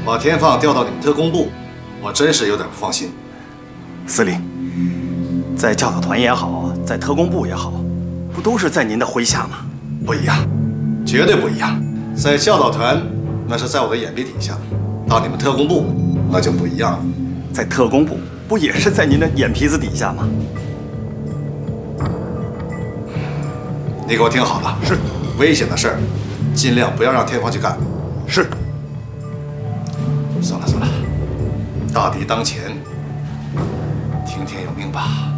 把田放调到你们特工部，我真是有点不放心。 司令，在教导团也好，在特工部也好，不都是在您的麾下吗？ 不一样，绝对不一样。在教导团，那是在我的眼皮底下；到你们特工部，那就不一样了。 在特工部，不也是在您的眼皮子底下吗？ 你给我听好了， 是， 危险的事儿，尽量不要让天放去干。 是。 算了，大敌当前，听天由命吧。